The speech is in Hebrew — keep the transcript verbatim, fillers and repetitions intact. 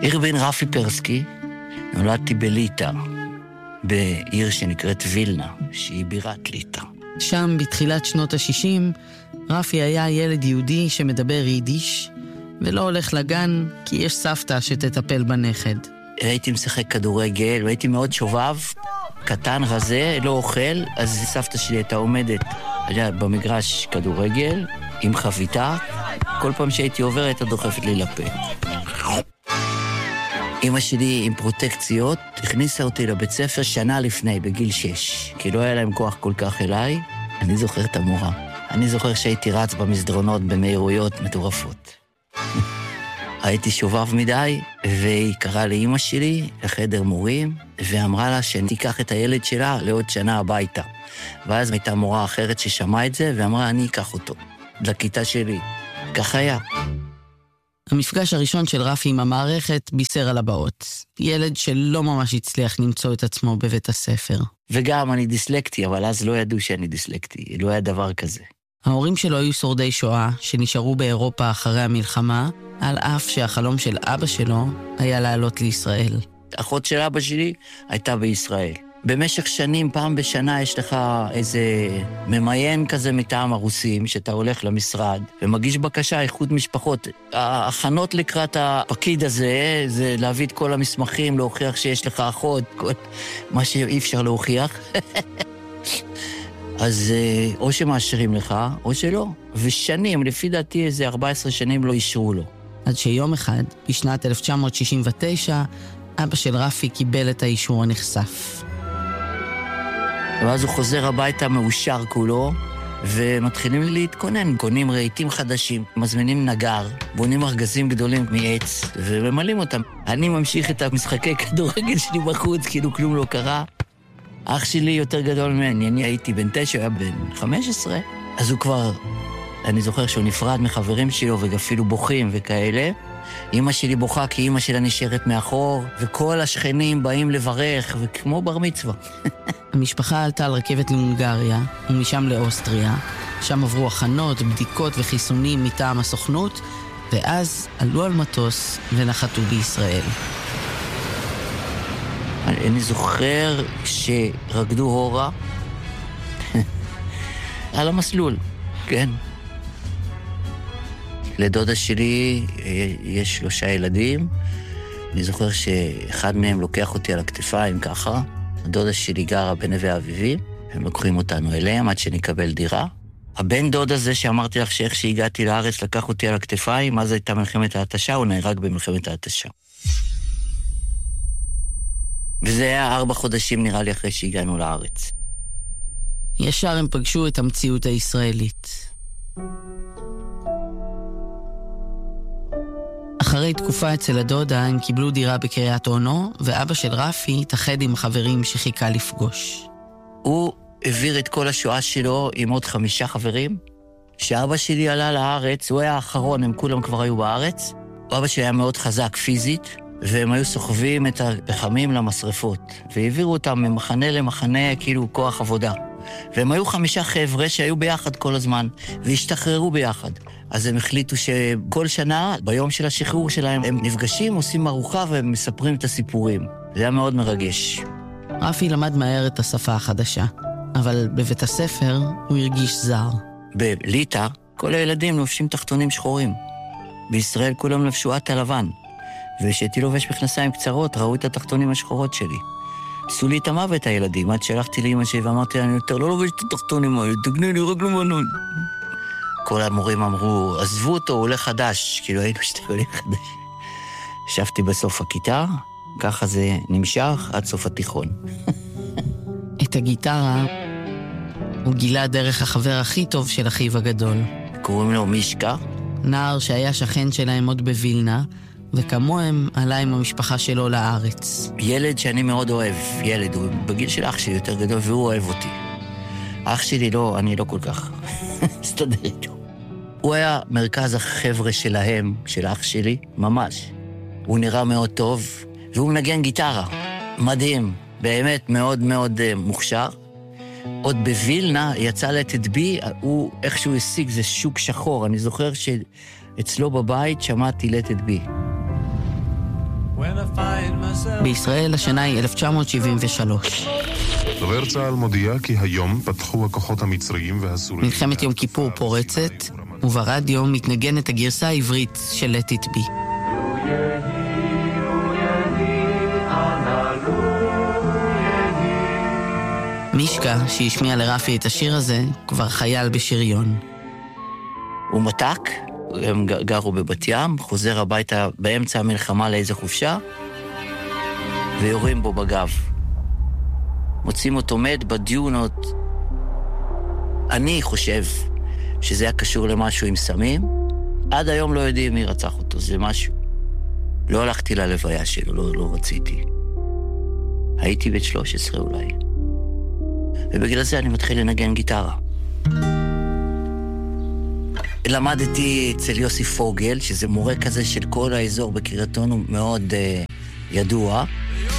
אירווין רפי פרסקי, נולדתי בליטא, בעיר שנקראת וילנה, שהיא בירת ליטא. שם, בתחילת שנות ה-שישים, רפי היה ילד יהודי שמדבר יידיש, ולא הולך לגן כי יש סבתא שתטפל בנכד. הייתי משחק כדורגל, והייתי מאוד שובב, קטן רזה, לא אוכל, אז סבתא שלי הייתה עומדת במגרש כדורגל, עם חביתה, כל פעם שהייתי עובר הייתה דוחפת לי לפה. אמא שלי עם פרוטקציות הכניסה אותי לבית ספר שנה לפני, בגיל שש, כי לא היה להם כוח כל כך אליי. אני זוכר את המורה. אני זוכר שהייתי רץ במסדרונות במהירויות מטורפות. הייתי שובב מדי, והיא קראה לאמא שלי לחדר מורים, ואמרה לה שתיקח את הילד שלה לעוד שנה הביתה. ואז הייתה מורה אחרת ששמעה את זה, ואמרה, אני אקח אותו לכיתה שלי. כך היה. המפגש הראשון של רפי עם המערכת בישר על הבאות. ילד שלא ממש הצליח למצוא את עצמו בבית הספר. וגם אני דיסלקטי, אבל אז לא ידעו שאני דיסלקטי, לא היה דבר כזה. ההורים שלו היו שורדי שואה שנשארו באירופה אחרי המלחמה, על אף שהחלום של אבא שלו היה לעלות לישראל. אחות של אבא שלי הייתה בישראל. במשך שנים, פעם בשנה, יש לך איזה ממיין כזה מטעם הרוסים, שאתה הולך למשרד ומגיש בקשה איחוד משפחות. ההכנות לקראת הפקיד הזה, זה להביא את כל המסמכים, להוכיח שיש לך אחות, כל מה שאי אפשר להוכיח. אז או שמאשרים לך, או שלא. ושנים, לפי דעתי, איזה ארבע עשרה שנים לא אישרו לו. עד שיום אחד, בשנת אלף תשע מאות שישים ותשע, אבא של רפי קיבל את האישור הנחשף. ואז הוא חוזר הביתה מאושר כולו, ומתחילים להתכונן. קונים רהיטים חדשים, מזמינים נגר, בונים ארגזים גדולים מעץ, וממלאים אותם. אני ממשיך את המשחקי כדורגל שלי בחוץ, כאילו כלום לא קרה. אח שלי יותר גדול ממני, אני הייתי בן תשע, היה בן חמש עשרה, אז הוא כבר, אני זוכר שהוא נפרד מחברים שלו, ואפילו בוכים וכאלה. אמא שלי בוכה כי אמא שלה נשארת מאחור, וכל השכנים באים לברך, וכמו בר מצווה. המשפחה עלתה על רכבת להונגריה, ומשם לאוסטריה. שם עברו הכנות, בדיקות וחיסונים מטעם הסוכנות, ואז עלו על מטוס ונחתו בישראל. אני, אני זוכר שרקדו הורה על המסלול, כן. לדודה שלי יש שלושה ילדים. אני זוכר שאחד מהם לוקח אותי על הכתפיים ככה. הדודה שלי גרה בנווה אביבים, הם לוקחים אותנו אליהם עד שנקבל דירה. הבן דוד הזה שאמרתי לך שאיך שהגעתי לארץ לקח אותי על הכתפיים, אז הייתה מלחמת ההתשה, הוא נהרג במלחמת ההתשה. וזה היה ארבע חודשים נראה לי אחרי שהגענו לארץ. ישר הם פגשו את המציאות הישראלית. אחרי תקופה אצל הדודה הם קיבלו דירה בקריית אונו, ואבא של רפי התאחד עם חברים שחיכה לפגוש. הוא העביר את כל השואה שלו עם עוד חמישה חברים. כשאבא שלי עלה לארץ, הוא היה האחרון, הם כולם כבר היו בארץ. אבא שלי היה מאוד חזק פיזית, והם היו סוחבים את הפחמים למשרפות, והעבירו אותם ממחנה למחנה כאילו כוח עבודה. והם היו חמישה חבר'ה שהיו ביחד כל הזמן, והשתחררו ביחד. אז הם החליטו שכל שנה, ביום של השחרור שלהם, הם נפגשים, עושים ארוחה והם מספרים את הסיפורים. זה היה מאוד מרגש. רפי למד מהר את השפה החדשה, אבל בבית הספר הוא הרגיש זר. בליטא, כל הילדים לובשים תחתונים שחורים. בישראל כולם לבשו עטה לבן. וכשהייתי לובש מכנסיים קצרות, ראו את התחתונים השחורות שלי. עשו לי את המוות הילדים, עד שהלכתי לאמא שלי ואמרתי לה, אני יותר לא לובש את התחתונים האלה, תגני לי רק לבנון. כל המורים אמרו, עזבו אותו, הוא עולה חדש, כאילו היינו שתי עולה חדש. ישבתי בסוף הכיתה, ככה זה נמשך עד סוף התיכון. את הגיטרה הוא גילה דרך החבר הכי טוב של אחיו הגדול. קוראים לו מישקה. נער שהיה שכן שלהם עוד בווילנה, וכמוהם עלה עם המשפחה שלו לארץ. ילד שאני מאוד אוהב, ילד, הוא בגיל של אח שלי יותר גדול והוא אוהב אותי. אח שלי לא, אני לא כל כך הסתדר איתו. הוא היה מרכז החבר'ה שלהם, של אח שלי, ממש. הוא נראה מאוד טוב, והוא מנגן גיטרה. מדהים, באמת מאוד מאוד uh, מוכשר. עוד בווילנה יצא לתדבי, הוא איכשהו השיג, זה שוק שחור. אני זוכר שאצלו בבית שמעתי לתדבי. בישראל השנה היא אלף תשע מאות שבעים ושלוש. דובר צה"ל מודיע כי היום פתחו הכוחות המצריים והסוריים. מלחמת יום כיפור פורצת, וברדיו מתנגנת הגרסה העברית של Let It Be. מישקה, שהשמיע לרפי את השיר הזה, כבר חייל בשריון. הוא מתק, הם גרו בבת ים, חוזר הביתה באמצע המלחמה לאיזה חופשה, ויורים בו בגב. מוצאים אותו מת בדיונות. אני חושב שזה היה קשור למשהו עם סמים. עד היום לא יודעים מי רצח אותו, זה משהו. לא הלכתי ללוויה שלו, לא, לא רציתי. הייתי בית שלוש עשרה אולי. ובגלל זה אני מתחיל לנגן גיטרה. למדתי אצל יוסי פוגל, שזה מורה כזה של כל האזור בקריית אונו, מאוד uh, ידוע.